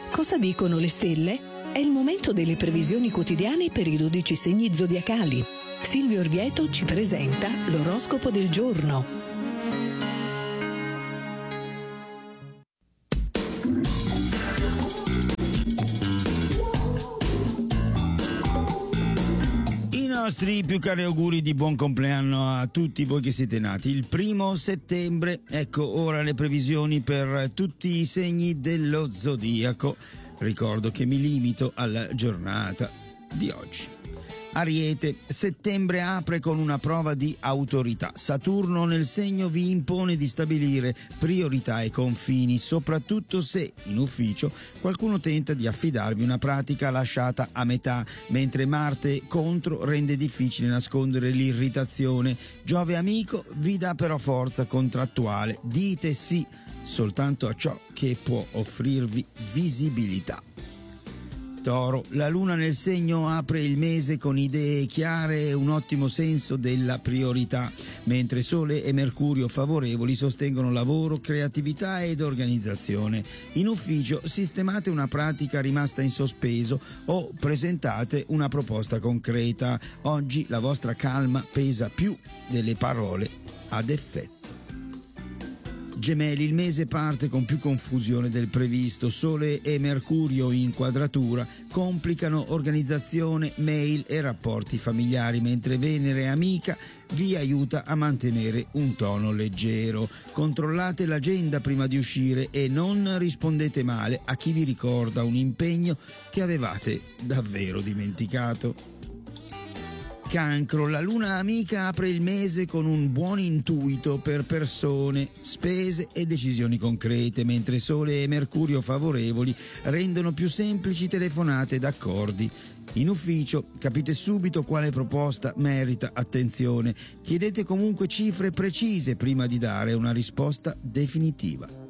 Cosa dicono le stelle? È il momento delle previsioni quotidiane per i 12 segni zodiacali. Silvio Orvieto ci presenta l'oroscopo del giorno. I nostri più cari auguri di buon compleanno a tutti voi che siete nati il 1° settembre. Ecco ora le previsioni per tutti i segni dello zodiaco. Ricordo che mi limito alla giornata di oggi. Ariete, settembre apre con una prova di autorità. Saturno nel segno vi impone di stabilire priorità e confini, soprattutto se in ufficio qualcuno tenta di affidarvi una pratica lasciata a metà, mentre Marte contro rende difficile nascondere l'irritazione. Giove amico vi dà però forza contrattuale. Dite sì soltanto a ciò che può offrirvi visibilità. Toro, la luna nel segno apre il mese con idee chiare e un ottimo senso della priorità, mentre Sole e Mercurio favorevoli sostengono lavoro, creatività ed organizzazione. In ufficio sistemate una pratica rimasta in sospeso o presentate una proposta concreta. Oggi la vostra calma pesa più delle parole ad effetto. Gemelli, il mese parte con più confusione del previsto. Sole e Mercurio in quadratura complicano organizzazione, mail e rapporti familiari, mentre Venere amica vi aiuta a mantenere un tono leggero. Controllate l'agenda prima di uscire e non rispondete male a chi vi ricorda un impegno che avevate davvero dimenticato. Cancro, la luna amica apre il mese con un buon intuito per persone, spese e decisioni concrete, mentre Sole e Mercurio favorevoli rendono più semplici telefonate ed accordi. In ufficio capite subito quale proposta merita attenzione. Chiedete comunque cifre precise prima di dare una risposta definitiva.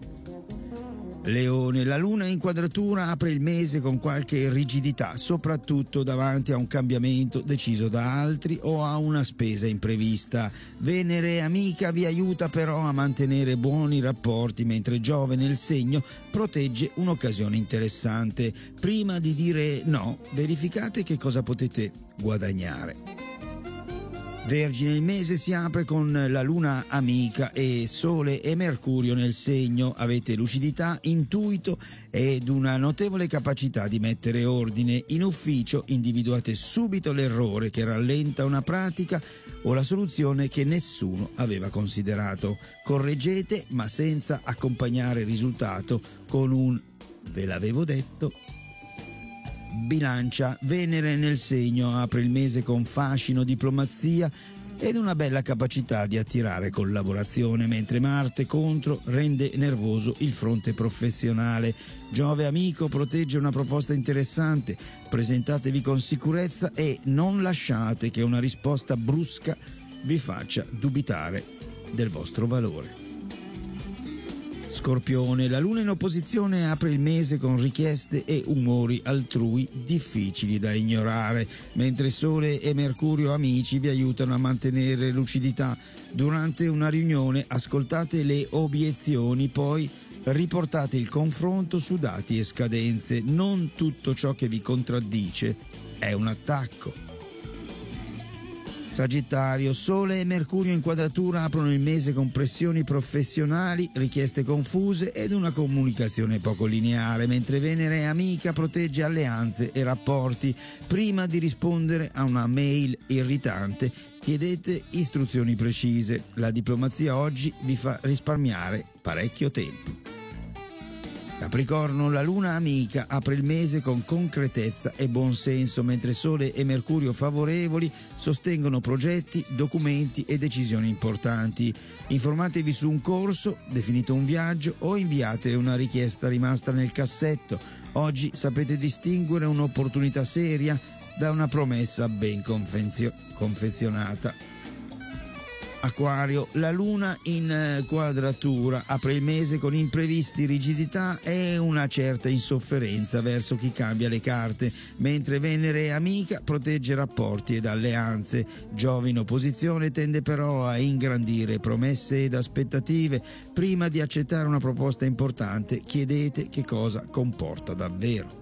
Leone, la luna in quadratura apre il mese con qualche rigidità, soprattutto davanti a un cambiamento deciso da altri o a una spesa imprevista. Venere amica vi aiuta però a mantenere buoni rapporti, mentre Giove nel segno protegge un'occasione interessante. Prima di dire no, verificate che cosa potete guadagnare. Vergine, il mese si apre con la luna amica e Sole e Mercurio nel segno. Avete lucidità, intuito ed una notevole capacità di mettere ordine. In ufficio individuate subito l'errore che rallenta una pratica o la soluzione che nessuno aveva considerato. Correggete, ma senza accompagnare il risultato con un "ve l'avevo detto". Bilancia, Venere nel segno apre il mese con fascino, diplomazia ed una bella capacità di attirare collaborazione, mentre Marte contro rende nervoso il fronte professionale. Giove amico protegge una proposta interessante, presentatevi con sicurezza e non lasciate che una risposta brusca vi faccia dubitare del vostro valore. Scorpione, la luna in opposizione apre il mese con richieste e umori altrui difficili da ignorare, mentre Sole e Mercurio amici vi aiutano a mantenere lucidità. Durante una riunione ascoltate le obiezioni, poi riportate il confronto su dati e scadenze. Non tutto ciò che vi contraddice è un attacco. Sagittario, Sole e Mercurio in quadratura aprono il mese con pressioni professionali, richieste confuse ed una comunicazione poco lineare, mentre Venere amica protegge alleanze e rapporti. Prima di rispondere a una mail irritante, chiedete istruzioni precise. La diplomazia oggi vi fa risparmiare parecchio tempo. Capricorno, la luna amica apre il mese con concretezza e buonsenso, mentre Sole e Mercurio favorevoli sostengono progetti, documenti e decisioni importanti. Informatevi su un corso, definite un viaggio o inviate una richiesta rimasta nel cassetto. Oggi sapete distinguere un'opportunità seria da una promessa ben confezionata. Acquario, la luna in quadratura apre il mese con imprevisti, rigidità e una certa insofferenza verso chi cambia le carte, mentre Venere amica protegge rapporti ed alleanze. Giove in opposizione tende però a ingrandire promesse ed aspettative. Prima di accettare una proposta importante, chiedete che cosa comporta davvero.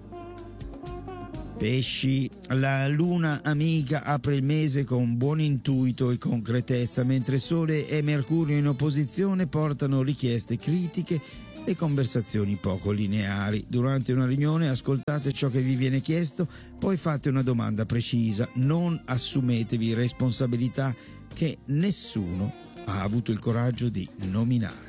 Pesci, la luna amica apre il mese con buon intuito e concretezza, mentre Sole e Mercurio in opposizione portano richieste critiche e conversazioni poco lineari. Durante una riunione ascoltate ciò che vi viene chiesto, poi fate una domanda precisa, non assumetevi responsabilità che nessuno ha avuto il coraggio di nominare.